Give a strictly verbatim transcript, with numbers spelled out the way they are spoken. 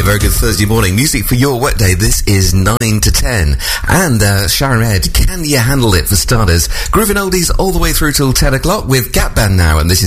very good Thursday morning. Music for your wet day. This is nine to ten. And uh, Sharon Ed, Can You Handle It for starters? Grooving oldies all the way through till ten o'clock with Gap Band now. And this is